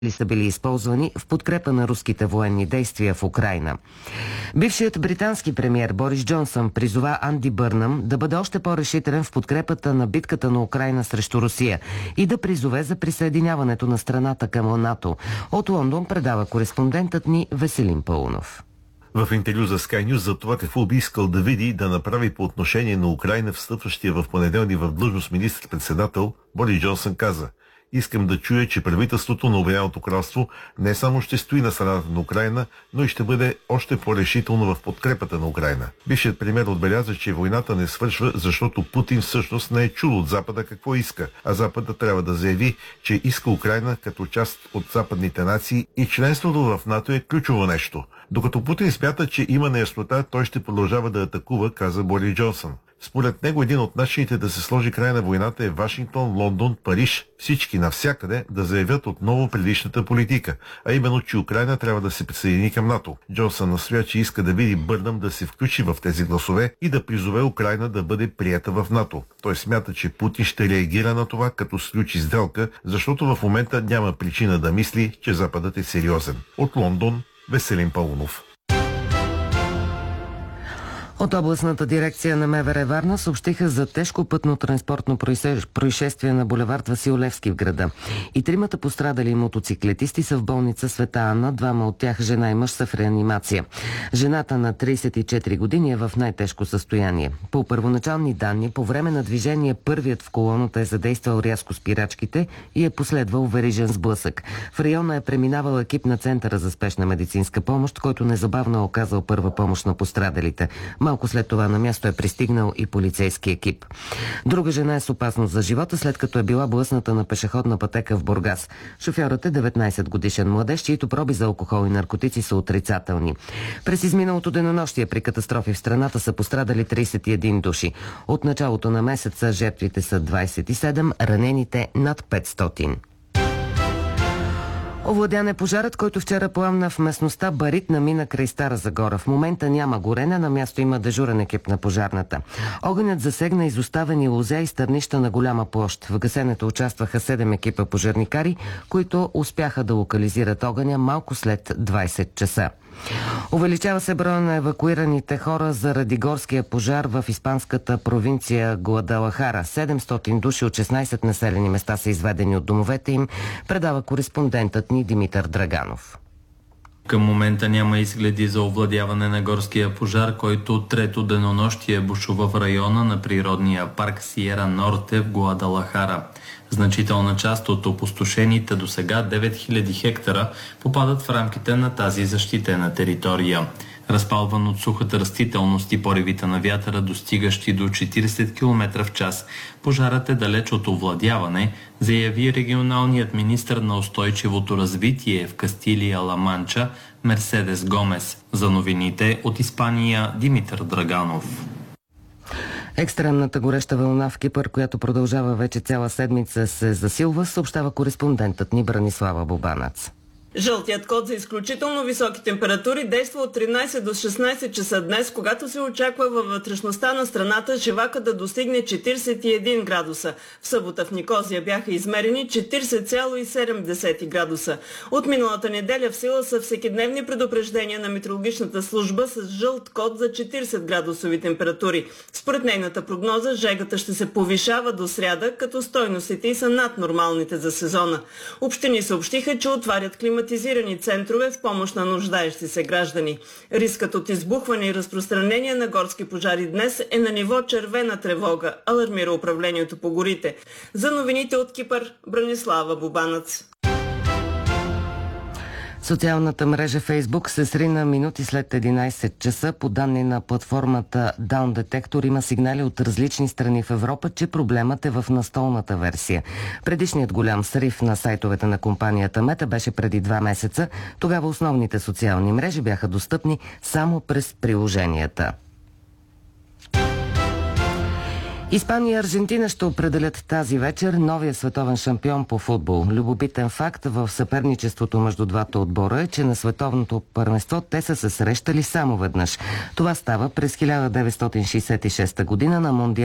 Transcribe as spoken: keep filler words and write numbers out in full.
са били използвани в подкрепа на руските военни действия в Украйна. Бившият британски премиер Борис Джонсън призова Анди Бърнъм да бъде още по-решителен в подкрепата на битката на Украйна срещу Русия и да призове за присъединяването на страната към НАТО. От Лондон предава кореспондентът ни Веселин Паунов. В интервю за Sky News за това какво би искал да види и да направи по отношение на Украйна встъпващия в понеделник в длъжност министър-председател, Борис Джонсън каза: "Искам да чуя, че правителството на Обединеното кралство не само ще стои на страната на Украйна, но и ще бъде още по-решително в подкрепата на Украйна." Бившият премиер отбеляза, че войната не свършва, защото Путин всъщност не е чул от Запада какво иска, а Запада трябва да заяви, че иска Украйна като част от западните нации и членството в НАТО е ключово нещо. Докато Путин смята, че има неяснота, той ще продължава да атакува, каза Борис Джонсън. Според него един от начините да се сложи край на войната е Вашингтон, Лондон, Париж, всички навсякъде да заявят отново предишната политика, а именно, че Украйна трябва да се присъедини към НАТО. Джонсън настоя, че иска да види Бърнъм да се включи в тези гласове и да призове Украйна да бъде приета в НАТО. Той смята, че Путин ще реагира на това, като сключи сделка, защото в момента няма причина да мисли, че Западът е сериозен. От Лондон, Веселин Паунов. От областната дирекция на МВР Варна съобщиха за тежко пътно-транспортно происшествие на булевард Васил Левски в града. И тримата пострадали мотоциклетисти са в болница Света Анна, двама от тях, жена и мъж, са в реанимация. Жената на тридесет и четири години е в най-тежко състояние. По първоначални данни, по време на движение първият в колоната е задействал рязко спирачките и е последвал верижен сблъсък. В района е преминавал екип на Центъра за спешна медицинска помощ, който незабавно е оказал първа помощ на пострадалите. Малко след това на място е пристигнал и полицейски екип. Друга жена е с опасност за живота, след като е била блъсната на пешеходна пътека в Бургас. Шофьорът е деветнайсет годишен младеж, чието проби за алкохол и наркотици са отрицателни. През изминалото денонощие при катастрофи в страната са пострадали тридесет и един души. От началото на месеца жертвите са двайсет и седем, ранените над петстотин. Овладян е пожарът, който вчера пламна в местността Баритна мина край Стара Загора. В момента няма горене, на място има дежурен екип на пожарната. Огънят засегна изоставени лозя и стърнища на голяма площ. В гасенето участваха седем екипа пожарникари, които успяха да локализират огъня малко след двайсет часа. Увеличава се броя на евакуираните хора заради горския пожар в испанската провинция Гуадалахара. седемстотин души от шестнайсет населени места са изведени от домовете им, предава кореспондентът ни Димитър Драганов. Към момента няма изгледи за овладяване на горския пожар, който трето денонощие бушува в района на природния парк Сиера Норте в Гуадалахара. Значителна част от опустошените до сега девет хиляди хектара попадат в рамките на тази защитена територия. Разпалван от сухата растителност и поривите на вятъра, достигащи до четирийсет километра в час, пожарът е далеч от овладяване, заяви регионалният министър на устойчивото развитие в Кастилия-Ла Манча Мерседес Гомес. За новините от Испания, Димитър Драганов. Екстремната гореща вълна в Кипър, която продължава вече цяла седмица, се засилва, съобщава кореспондентът ни Бранислава Бобанац. Жълтият код за изключително високи температури действа от тринайсет до шестнайсет часа днес, когато се очаква във вътрешността на страната живака да достигне четирийсет и един градуса. В събота в Никозия бяха измерени четирийсет цяло и седем градуса. От миналата неделя в сила са всекидневни предупреждения на метеорологичната служба с жълт код за четирийсет градусови температури. Според нейната прогноза, жегата ще се повишава до сряда, като стойностите са над нормалните за сезона. Общини съобщиха, че отварят климатични центрове в помощ на нуждаещи се граждани. Рискът от избухване и разпространение на горски пожари днес е на ниво червена тревога, алармира управлението по горите. За новините от Кипър, Бранислава Бобанац. Социалната мрежа Фейсбук се срина минути след единайсет часа. По данни на платформата Down Detector има сигнали от различни страни в Европа, че проблемът е в настолната версия. Предишният голям срив на сайтовете на компанията Мета беше преди два месеца. Тогава основните социални мрежи бяха достъпни само през приложенията. Испания и Аржентина ще определят тази вечер новия световен шампион по футбол. Любопитен факт в съперничеството между двата отбора е, че на световното първенство те са се срещали само веднъж. Това става през хиляда деветстотин шейсет и шеста година на Мондиал